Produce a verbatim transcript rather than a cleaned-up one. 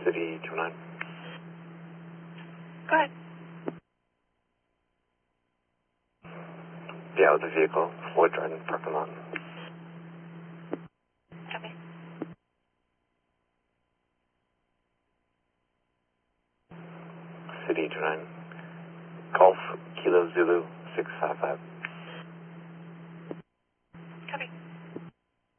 City two nine. Go ahead. Yeah, with the vehicle, Floyd Dryden, parking lot. Okay. City two nine. Golf, Kilo Zulu six five five.